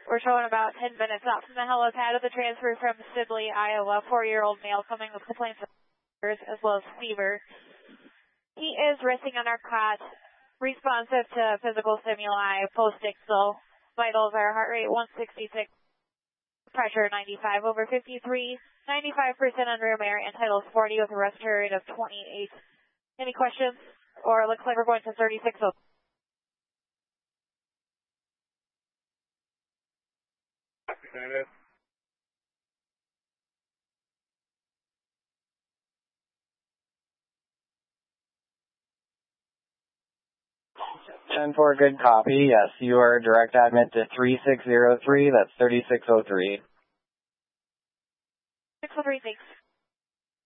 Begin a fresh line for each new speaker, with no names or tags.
We're showing about 10 minutes out from the helipad of the transfer from Sibley, Iowa. 4-year-old male coming with complaints of as well as fever. He is resting on our cot, responsive to physical stimuli, post-ictal. Vitals are heart rate 166, pressure 95 over 53, 95% on room air, and vitals 40 with a respiratory rate of 28. Any questions? Or it looks like we're going to 36.
10-4, good copy. Yes, you are direct admit to 3603. That's 3603.
603, thanks.